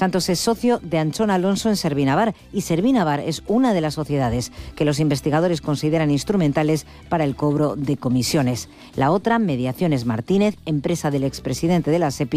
Santos es socio de Anchón Alonso en Servinavar y Servinavar es una de las sociedades que los investigadores consideran instrumentales para el cobro de comisiones. La otra, Mediaciones Martínez, empresa del expresidente de la SEPI,